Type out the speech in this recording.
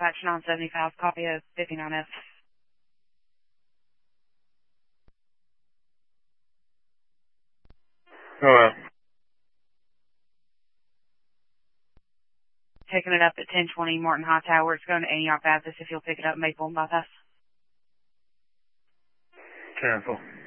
action on 75, copy of 59F. Hello. Taking it up at 1020 Martin Hightower. It's going to Antioch Baptist if you'll pick it up, Maple and Bypass. Cancel.